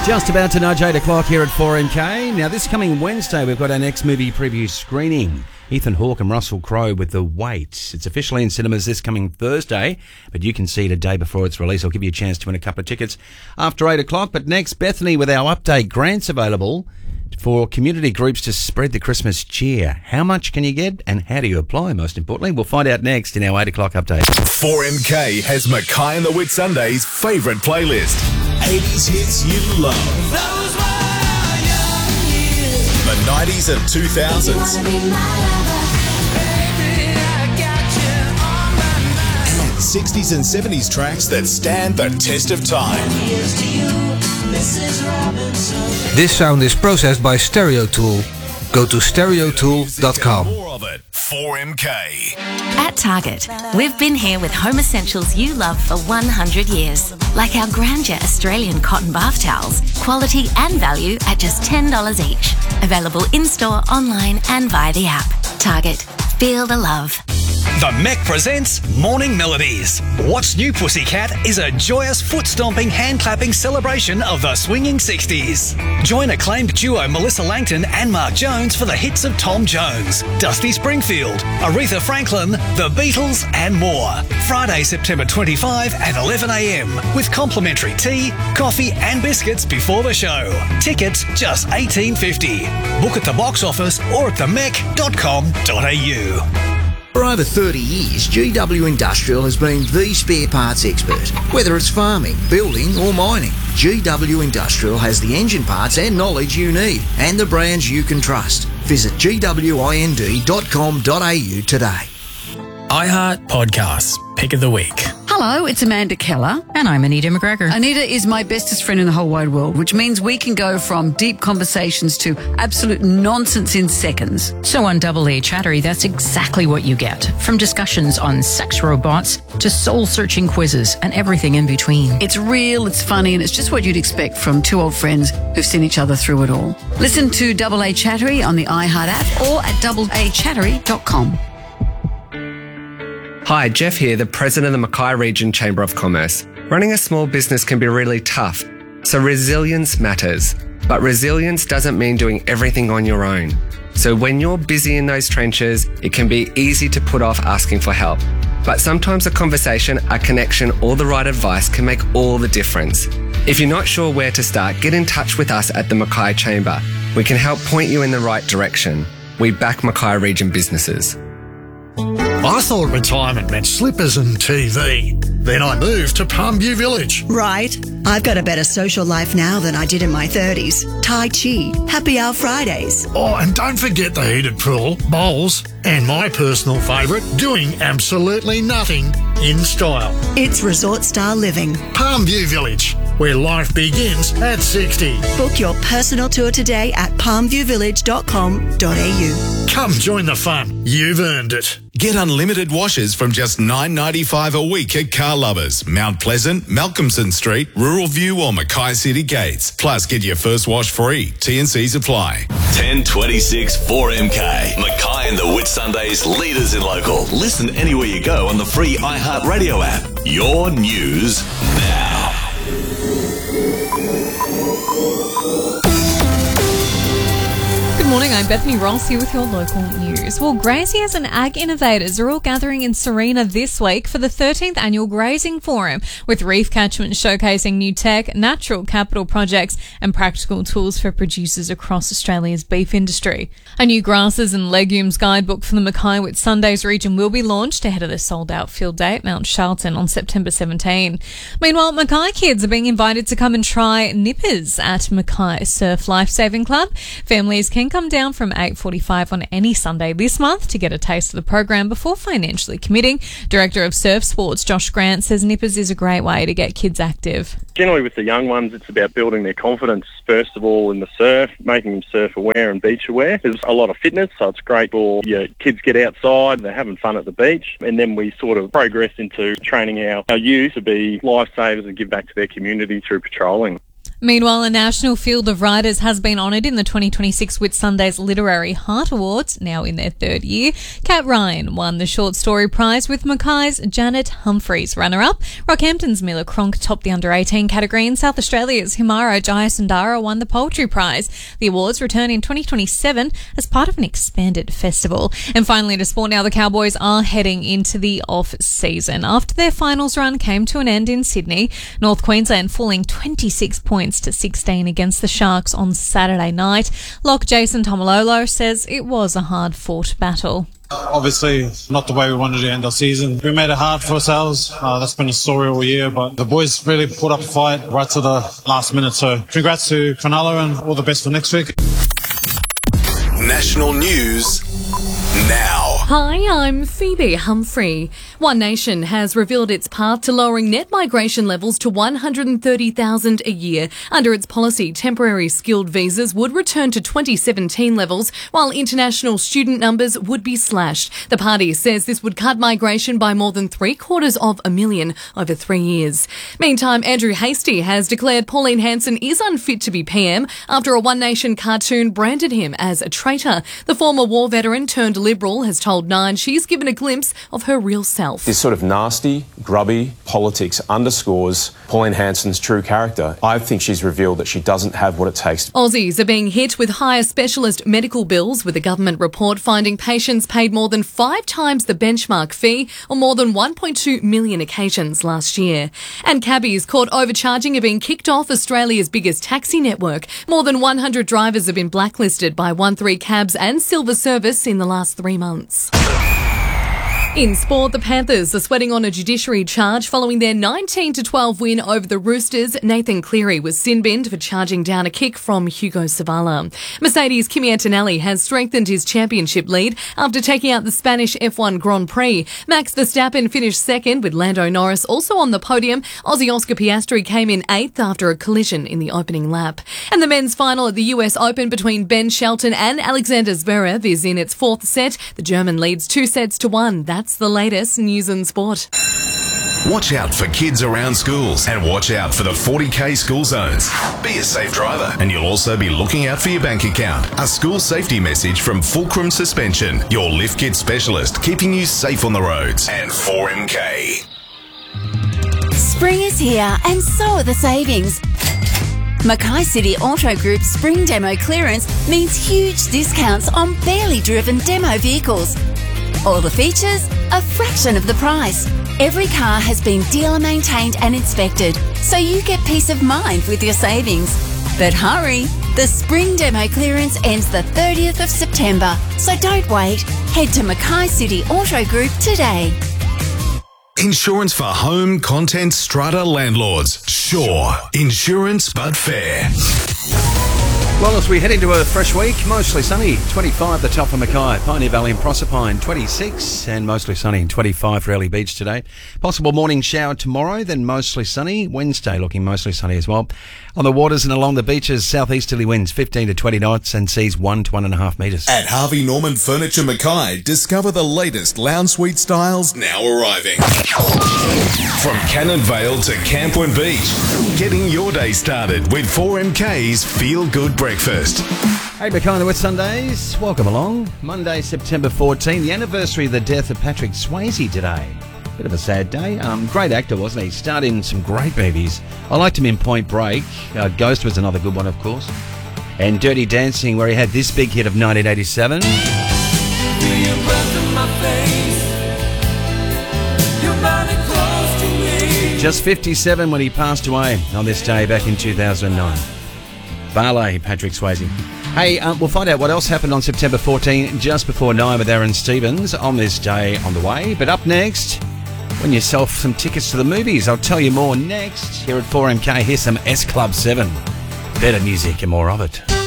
Just about to nudge 8 o'clock here at 4MK. Now, this coming Wednesday, we've got our next movie preview screening. Ethan Hawke and Russell Crowe with The Wait. It's officially in cinemas this coming Thursday, but you can see it a day before its release. I'll give you a chance to win a couple of tickets after 8 o'clock. But next, Bethany with our update. Grants available for community groups to spread the Christmas cheer. How much can you get and how do you apply, most importantly? We'll find out next in our 8 o'clock update. 4MK has Mackay and the Whitsundays' favourite playlist. 80s hits you love. Those were young years. The 90s and 2000s. And 60s and 70s tracks that stand the test of time. This sound is processed by Stereo Tool. Go to stereotool.com. More of it. 4MK. At Target, we've been here with home essentials you love for 100 years. Like our Grandeur Australian cotton bath towels, quality and value at just $10 each. Available in-store, online and via the app. Target. Feel the love. The Mech presents Morning Melodies. What's New Pussycat is a joyous foot-stomping, hand-clapping celebration of the swinging 60s. Join acclaimed duo Melissa Langton and Mark Jones for the hits of Tom Jones, Dusty Springfield, Aretha Franklin, The Beatles and more. Friday, September 25 at 11 a.m. with complimentary tea, coffee and biscuits before the show. Tickets just $18.50. Book at the box office or at themech.com.au. For over 30 years, GW Industrial has been the spare parts expert. Whether it's farming, building or mining, GW Industrial has the engine parts and knowledge you need and the brands you can trust. Visit gwind.com.au today. iHeart Podcasts, Pick of the Week. Hello, it's Amanda Keller. And I'm Anita McGregor. Anita is my bestest friend in the whole wide world, which means we can go from deep conversations to absolute nonsense in seconds. So on Double A Chattery, that's exactly what you get. From discussions on sex robots to soul-searching quizzes and everything in between. It's real, it's funny, and it's just what you'd expect from two old friends who've seen each other through it all. Listen to Double A Chattery on the iHeart app or at doubleachattery.com. Hi, Jeff here, the President of the Mackay Region Chamber of Commerce. Running a small business can be really tough, so resilience matters. But resilience doesn't mean doing everything on your own. So when you're busy in those trenches, it can be easy to put off asking for help. But sometimes a conversation, a connection, or the right advice can make all the difference. If you're not sure where to start, get in touch with us at the Mackay Chamber. We can help point you in the right direction. We back Mackay Region businesses. I thought retirement meant slippers and TV. Then I moved to Palmview Village. Right. I've got a better social life now than I did in my 30s. Tai Chi, happy hour Fridays. Oh, and don't forget the heated pool, bowls, and my personal favourite, doing absolutely nothing in style. It's resort style living. Palmview Village, where life begins at 60. Book your personal tour today at palmviewvillage.com.au. Come join the fun. You've earned it. Get unlimited washes from just $9.95 a week at Car Lovers, Mount Pleasant, Malcolmson Street, Rural View or Mackay City Gates. Plus, get your first wash free. T&Cs apply. 1026 4MK. Mackay and the Whitsundays, leaders in local. Listen anywhere you go on the free iHeart Radio app. Your news now. Good morning, I'm Bethany Ross here with your local news. Well, graziers and ag innovators are all gathering in Sarina this week for the 13th Annual Grazing Forum, with reef catchment showcasing new tech, natural capital projects and practical tools for producers across Australia's beef industry. A new grasses and legumes guidebook for the Mackay Whitsundays region will be launched ahead of the sold-out field day at Mount Charlton on September 17. Meanwhile, Mackay kids are being invited to come and try nippers at Mackay Surf Lifesaving Club. Families can come down from 8:45 on any Sunday this month to get a taste of the program before financially committing. Director of Surf Sports Josh Grant says nippers is a great way to get kids active. Generally with the young ones, it's about building their confidence, first of all, in the surf, making them surf aware and beach aware. There's a lot of fitness, so it's great for your kids get outside, they're having fun at the beach, and then we sort of progress into training our youth to be lifesavers and give back to their community through patrolling. Meanwhile, a national field of writers has been honoured in the 2026 Whitsundays Literary Heart Awards, now in their third year. Kat Ryan won the Short Story Prize, with Mackay's Janet Humphreys runner-up. Rockhampton's Mila Cronk topped the under-18 category, and South Australia's Himaro Jayasundara won the Poetry Prize. The awards return in 2027 as part of an expanded festival. And finally, to sport now, the Cowboys are heading into the off-season. After their finals run came to an end in Sydney, North Queensland falling 26 points to 16 against the Sharks on Saturday night. Lock Jason Tomalolo says it was a hard-fought battle. Obviously, not the way we wanted to end our season. We made it hard for ourselves. That's been a story all year, but the boys really put up a fight right to the last minute. So congrats to Cronulla and all the best for next week. National news now. Hi, I'm Phoebe Humphrey. One Nation has revealed its path to lowering net migration levels to 130,000 a year. Under its policy, temporary skilled visas would return to 2017 levels, while international student numbers would be slashed. The party says this would cut migration by more than 750,000 over 3 years. Meantime, Andrew Hastie has declared Pauline Hanson is unfit to be PM after a One Nation cartoon branded him as a traitor. The former war veteran turned Liberal has told Nine she's given a glimpse of her real self. This sort of nasty, grubby politics underscores Pauline Hanson's true character. I think she's revealed that she doesn't have what it takes. Aussies are being hit with higher specialist medical bills, with a government report finding patients paid more than 5 times the benchmark fee on more than 1.2 million occasions last year. And cabbies caught overcharging are being kicked off Australia's biggest taxi network. More than 100 drivers have been blacklisted by 13 Cabs and Silver Service in the last 3 months. In sport, the Panthers are sweating on a judiciary charge following their 19-12 win over the Roosters. Nathan Cleary was sin-binned for charging down a kick from Hugo Savala. Mercedes' Kimi Antonelli has strengthened his championship lead after taking out the Spanish F1 Grand Prix. Max Verstappen finished second, with Lando Norris also on the podium. Aussie Oscar Piastri came in 8th after a collision in the opening lap. And the men's final at the US Open between Ben Shelton and Alexander Zverev is in its 4th set. The German leads 2-1. That's the latest news and sport. Watch out for kids around schools and watch out for the 40k school zones. Be a safe driver, and you'll also be looking out for your bank account. A school safety message from Fulcrum Suspension, your lift kit specialist, keeping you safe on the roads. And 4MK. Spring is here and so are the savings. Mackay City Auto Group's spring demo clearance means huge discounts on barely driven demo vehicles. All the features, a fraction of the price. Every car has been dealer maintained and inspected, so you get peace of mind with your savings. But hurry, the spring demo clearance ends the 30th of September, so don't wait. Head to Mackay City Auto Group today. Insurance for home, content, strata landlords. Sure. Insurance but fair. Well, as we head into a fresh week, mostly sunny, 25 the top for Mackay, Pioneer Valley and Proserpine, 26, and mostly sunny, 25 for Early Beach today. Possible morning shower tomorrow, then mostly sunny. Wednesday looking mostly sunny as well. On the waters and along the beaches, southeasterly winds 15 to 20 knots and seas 1 to 1.5 metres. At Harvey Norman Furniture Mackay, discover the latest lounge suite styles now arriving. From Cannon Vale to Campoon Beach, getting your day started with 4MK's Feel Good Breakfast. Hey, Mackay and the Whitsundays, welcome along. Monday, September 14, the anniversary of the death of Patrick Swayze today. Bit of a sad day. Great actor, wasn't he? Starred in some great movies. I liked him in Point Break. Ghost was another good one, of course. And Dirty Dancing, where he had this big hit of 1987. Just 57 when he passed away on this day back in 2009. Ballet, Patrick Swayze. Hey, we'll find out what else happened on September 14, just before 9 with Aaron Stevens on this day on the way. But up next, win yourself some tickets to the movies. I'll tell you more next. Here at 4MK, here's some S Club 7. Better music and more of it.